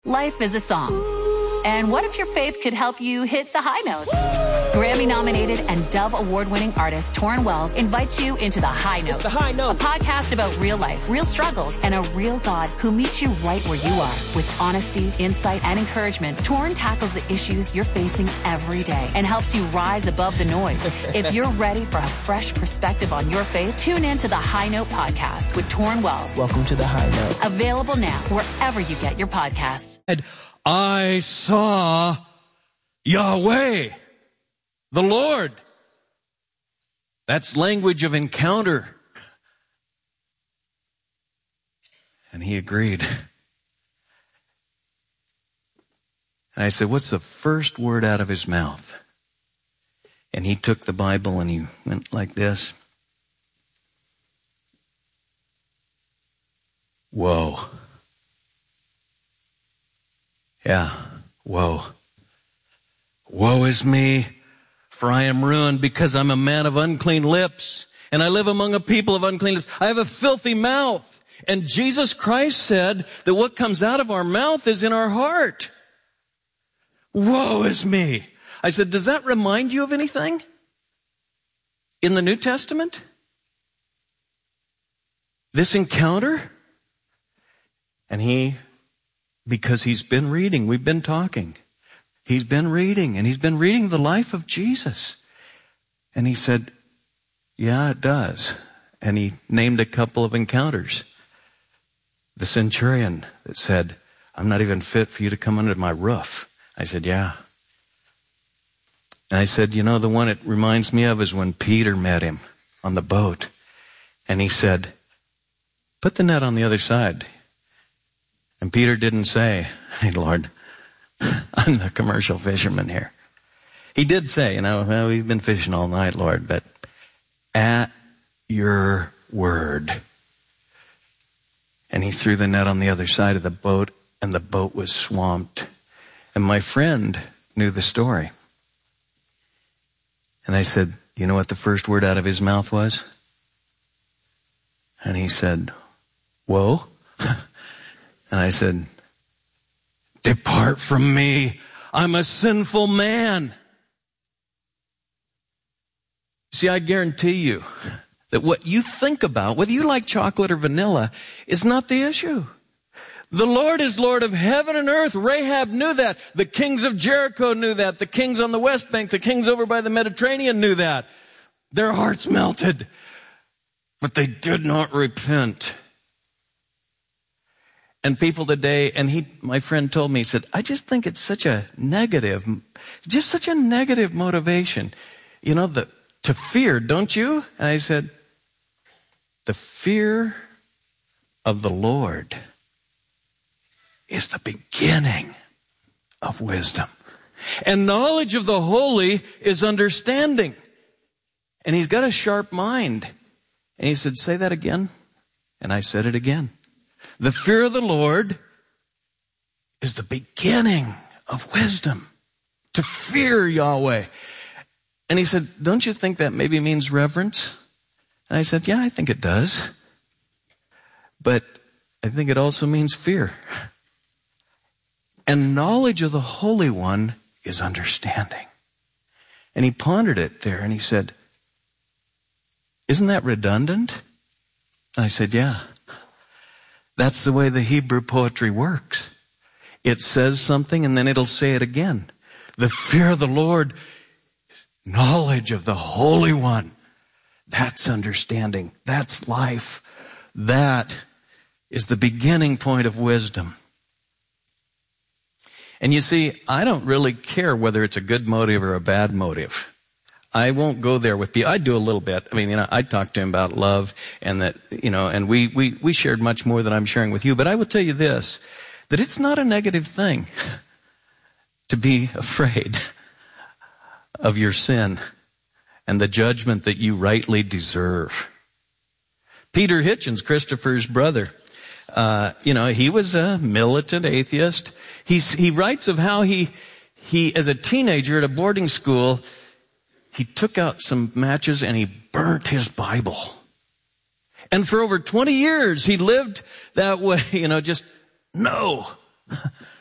Life is a song. And what if your faith could help you hit the high notes? Grammy-nominated and Dove Award-winning artist Torrin Wells invites you into The High Note. It's The High Note. A podcast about real life, real struggles, and a real God who meets you right where you are. With honesty, insight, and encouragement, Torrin tackles the issues you're facing every day and helps you rise above the noise. If you're ready for a fresh perspective on your faith, tune in to The High Note podcast with Torrin Wells. Welcome to The High Note. Available now wherever you get your podcasts. I saw Yahweh, the Lord. That's language of encounter. And he agreed. And I said, what's the first word out of his mouth? And he took the Bible and he went like this. Whoa. Yeah, woe. Woe is me, for I am ruined because I'm a man of unclean lips, and I live among a people of unclean lips. I have a filthy mouth. And Jesus Christ said that what comes out of our mouth is in our heart. Woe is me. I said, does that remind you of anything in the New Testament? This encounter? And because he's been reading, we've been talking. He's been reading, and he's been reading the life of Jesus. And he said, yeah, it does. And he named a couple of encounters. The centurion that said, I'm not even fit for you to come under my roof. I said, yeah. And I said, the one it reminds me of is when Peter met him on the boat. And he said, put the net on the other side. And Peter didn't say, hey, Lord, I'm the commercial fisherman here. He did say, well, we've been fishing all night, Lord, but at your word. And he threw the net on the other side of the boat, and the boat was swamped. And my friend knew the story. And I said, you know what the first word out of his mouth was? And he said, whoa. And I said, depart from me. I'm a sinful man. See, I guarantee you that what you think about, whether you like chocolate or vanilla, is not the issue. The Lord is Lord of heaven and earth. Rahab knew that. The kings of Jericho knew that. The kings on the West Bank, the kings over by the Mediterranean knew that. Their hearts melted, but they did not repent. And people today, my friend told me, he said, I just think it's such a negative motivation. To fear, don't you? And I said, the fear of the Lord is the beginning of wisdom. And knowledge of the holy is understanding. And he's got a sharp mind. And he said, say that again. And I said it again. The fear of the Lord is the beginning of wisdom. To fear Yahweh. And he said, don't you think that maybe means reverence? And I said, yeah, I think it does. But I think it also means fear. And knowledge of the Holy One is understanding. And he pondered it there and he said, isn't that redundant? And I said, yeah. That's the way the Hebrew poetry works. It says something and then it'll say it again. The fear of the Lord, knowledge of the Holy One. That's understanding. That's life. That is the beginning point of wisdom. And you see, I don't really care whether it's a good motive or a bad motive. I won't go there with I do a little bit. I talked to him about love and that, and we shared much more than I'm sharing with you. But I will tell you this, that it's not a negative thing to be afraid of your sin and the judgment that you rightly deserve. Peter Hitchens, Christopher's brother, he was a militant atheist. He writes of how he as a teenager at a boarding school, he took out some matches and he burnt his Bible. And for over 20 years, he lived that way,